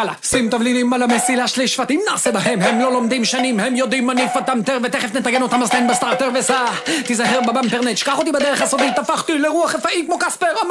יאללה, שים תבלינים על המסילה שלי שבטים נעשה בהם, הם לא לומדים שנים, הם יודעים מניף אותם תר ותכף נתגן אותם אז תן בסטארטר וסע תיזהר בבמפרנט, שכח אותי בדרך הסודית, הפכתי לרוח רפאית כמו קספר